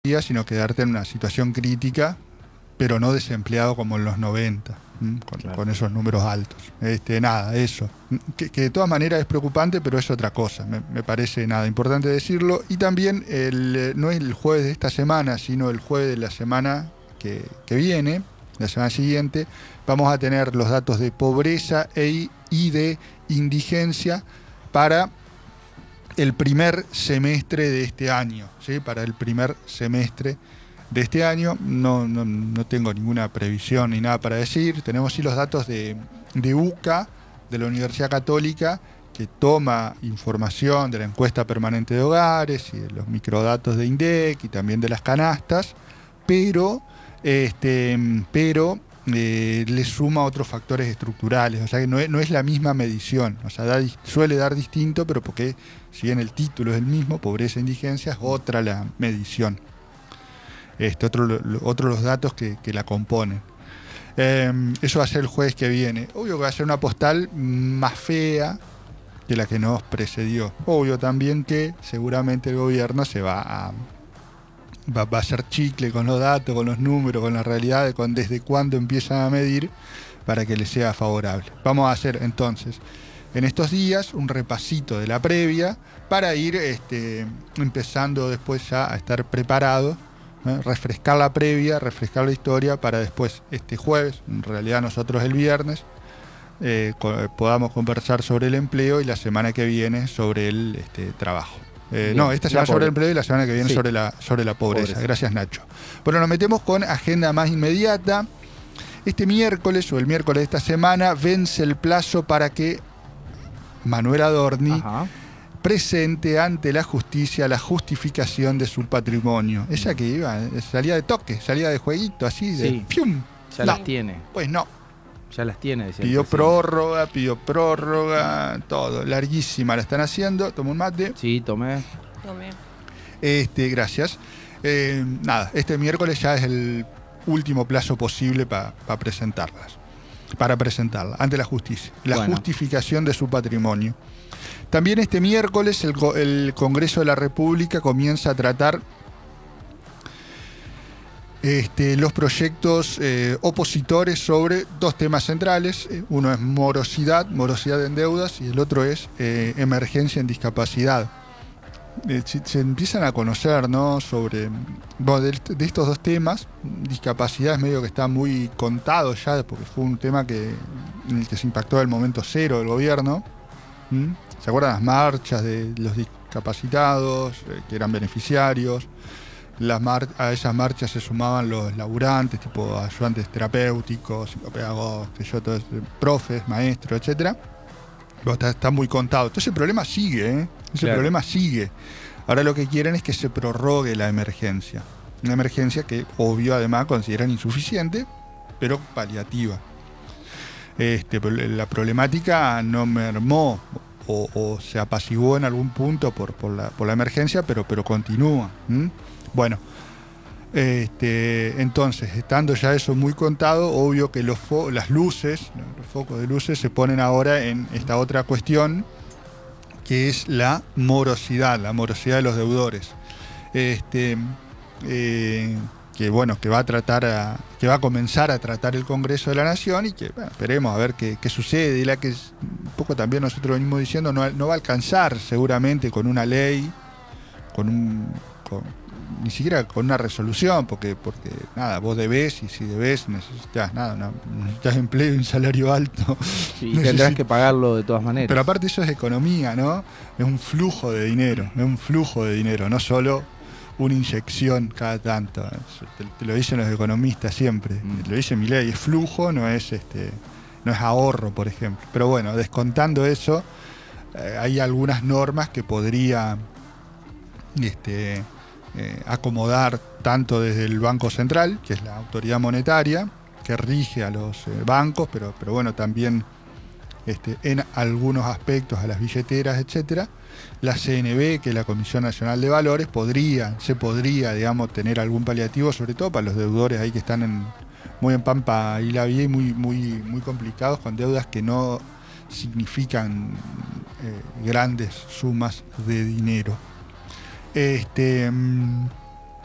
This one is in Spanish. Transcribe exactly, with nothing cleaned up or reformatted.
sino quedarte en una situación crítica, pero no desempleado como en los noventa, ¿m? Con, Claro. con esos números altos. Este, nada, eso. Que, que de todas maneras es preocupante, pero es otra cosa. Me, me parece nada importante decirlo. Y también el, no es el jueves de esta semana, sino el jueves de la semana que, que viene, la semana siguiente, vamos a tener los datos de pobreza e, y de indigencia para el primer semestre de este año, ¿sí? Para el primer semestre de este año. No, no, no tengo ninguna previsión ni nada para decir. Tenemos sí los datos de, de U C A, de la Universidad Católica, que toma información de la encuesta permanente de hogares y de los microdatos de INDEC y también de las canastas, pero, este, pero eh, le suma otros factores estructurales, o sea que no es, no es la misma medición, o sea, da, suele dar distinto, pero porque si bien el título es el mismo, pobreza e indigencia, es otra la medición. Este, otro, lo, otro los datos que, que la componen. Eh, eso va a ser el jueves que viene. Obvio que va a ser una postal más fea que la que nos precedió. Obvio también que seguramente el gobierno se va a va, va a hacer chicle con los datos, con los números, con la realidad de con, desde cuándo empiezan a medir para que les sea favorable. Vamos a hacer entonces en estos días un repasito de la previa para ir este, empezando después ya a estar preparados, ¿eh? Refrescar la previa, refrescar la historia para después este jueves, en realidad nosotros el viernes, eh, co- podamos conversar sobre el empleo y la semana que viene sobre el este, trabajo. Eh, no, esta semana sobre el empleo y la semana que viene sí. sobre, la, sobre la pobreza. pobreza. Gracias, Nacho. Bueno, nos metemos con agenda más inmediata. Este miércoles o el miércoles de esta semana vence el plazo para que Manuel Adorni Ajá. presente ante la justicia la justificación de su patrimonio. Ella que iba, salía de toque, salía de jueguito, así, de sí. ¡pium! Ya no, las tiene. Pues no. Ya las tiene. Pidió prórroga, pidió prórroga, todo. Larguísima la están haciendo. Tomó un mate. Sí, tomé. Tomé. Este, gracias. Eh, nada, este miércoles ya es el último plazo posible para pa presentarlas. Para presentarla ante la justicia. La bueno. justificación de su patrimonio. También este miércoles el, el Congreso de la República comienza a tratar Este, los proyectos eh, opositores sobre dos temas centrales. Uno es morosidad, morosidad en deudas, y el otro es eh, emergencia en discapacidad. Eh, se, se empiezan a conocer, ¿no? sobre bueno, de, de estos dos temas. Discapacidad es medio que está muy contado ya, porque fue un tema que, en el que se impactó el momento cero del gobierno. ¿Mm? ¿Se acuerdan las marchas de los discapacitados, eh, que eran beneficiarios? Las mar a esas marchas se sumaban los laburantes, tipo ayudantes terapéuticos, psicopedagogos, que yo, todos, profes, maestros, etcétera. Está, está muy contado. Entonces el problema sigue, ¿eh? Ese claro. problema sigue. Ahora lo que quieren es que se prorrogue la emergencia. Una emergencia que, obvio, además consideran insuficiente, pero paliativa. Este, la problemática no mermó o, o se apaciguó en algún punto por, por, la, por la emergencia, pero, pero continúa. ¿Mm? Bueno, este, entonces, estando ya eso muy contado, obvio que los fo las luces, los focos de luces se ponen ahora en esta otra cuestión, que es la morosidad, la morosidad de los deudores. Este, eh, que bueno, que va a tratar a, que va a comenzar a tratar el Congreso de la Nación y que bueno, esperemos a ver qué, qué sucede. Y la que es, un poco también nosotros venimos diciendo, no, no va a alcanzar seguramente con una ley, con un con, ni siquiera con una resolución, porque, porque nada, vos debés y si debés necesitas nada, una, necesitas empleo y un salario alto. Sí, y tendrás que pagarlo de todas maneras. Pero aparte eso es economía, ¿no? Es un flujo de dinero, es un flujo de dinero, no solo una inyección cada tanto. Te, te lo dicen los economistas siempre, mm. te lo dice Milei, es flujo, no es este, no es ahorro, por ejemplo. Pero bueno, descontando eso, eh, hay algunas normas que podría este Eh, acomodar tanto desde el Banco Central, que es la autoridad monetaria, que rige a los eh, bancos, pero, pero bueno, también este, en algunos aspectos a las billeteras, etcétera. La C N B, que es la Comisión Nacional de Valores, podría, se podría, digamos, tener algún paliativo, sobre todo para los deudores ahí que están en, muy en Pampa y la Vía y muy, muy, muy complicados, con deudas que no significan eh, grandes sumas de dinero. Este,